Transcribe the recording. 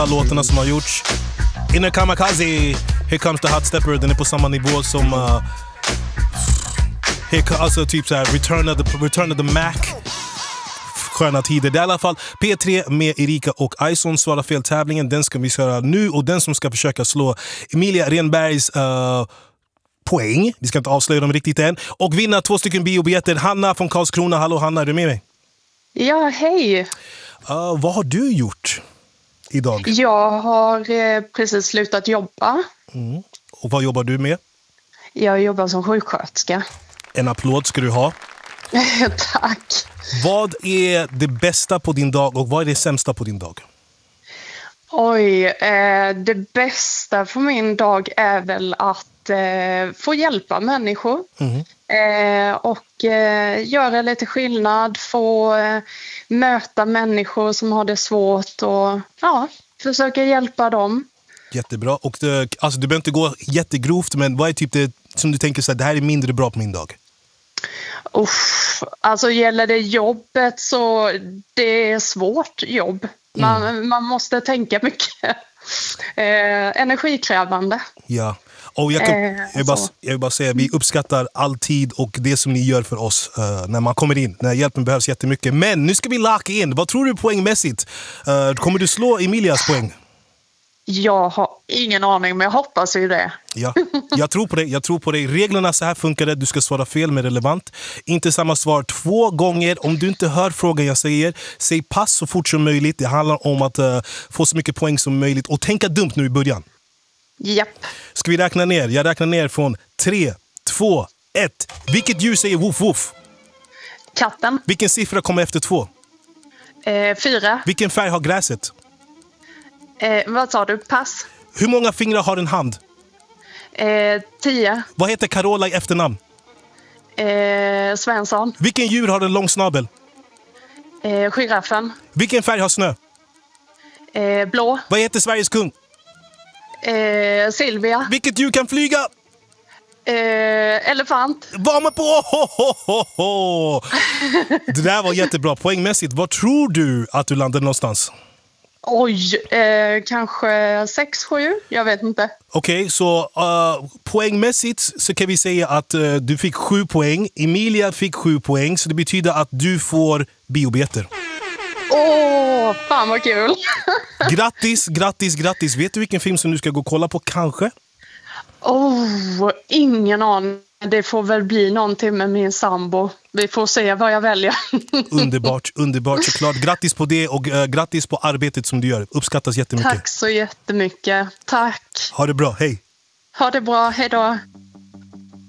låtarna som har gjorts. Inner Kamikaze, Here Comes the Hot Stepper, den är på samma nivå som alltså typ så här Return of the Mac. Sköna tider. Det är i alla fall P3 med Erika och Ison. Svara fel tävlingen, den ska vi köra nu, och den som ska försöka slå Emilia Renbergs poäng, vi ska inte avslöja dem riktigt än, och vinna 2 stycken biobiljetter. Hanna från Karlskrona. Hallå Hanna, är du med mig? Ja, hej. Vad har du gjort idag? Jag har precis slutat jobba. Och vad jobbar du med? Jag jobbar som sjuksköterska. En applåd ska du ha. Tack. Vad är det bästa på din dag och vad är det sämsta på din dag? Oj, det bästa på min dag är väl att få hjälpa människor. Och göra lite skillnad, få möta människor som har det svårt och försöka hjälpa dem. Jättebra. Och alltså, du behöver inte gå jättegrovt, men vad är typ det som du tänker så här, det här är mindre bra på min dag? Alltså gäller det jobbet så det är svårt jobb. Man måste tänka mycket. Energikrävande. Ja. Och jag vill bara säga, vi uppskattar all tid och det som ni gör för oss när man kommer in. När hjälpen behövs jättemycket. Men nu ska vi locka in. Vad tror du poängmässigt? Kommer du slå Emilias poäng? Jag har ingen aning, men jag hoppas ju det. Ja, jag tror på dig. Reglerna så här funkar det. Du ska svara fel med relevant. Inte samma svar 2 gånger. Om du inte hör frågan jag säger, säg pass så fort som möjligt. Det handlar om att få så mycket poäng som möjligt. Och tänka dumt nu i början. Japp. Ska vi räkna ner? Jag räknar ner från 3, 2, 1. Vilket djur säger woof woof? Katten. Vilken siffra kommer efter 2? 4. Vilken färg har gräset? Vad sa du? Pass. Hur många fingrar har en hand? 10. Vad heter Carola i efternamn? Svensson. Vilken djur har en lång snabel? Giraffen. Vilken färg har snö? Blå. Vad heter Sveriges kung? Silvia. Vilket djur kan flyga? Elefant. Var man på? Det där var jättebra. Poängmässigt, vad tror du att du landade någonstans? Oj, kanske 6-7, jag vet inte. Okej, så poängmässigt så kan vi säga att du fick 7 poäng. Emilia fick 7 poäng, så det betyder att du får biobiljetter. Fan vad kul. Grattis. Vet du vilken film som du ska gå och kolla på kanske? Ingen aning. Det får väl bli någonting med min sambo. Vi får se vad jag väljer. Underbart såklart. Grattis på det och grattis på arbetet som du gör. Uppskattas jättemycket. Tack så jättemycket. Tack. Ha det bra, hej. Ha det bra, hej då.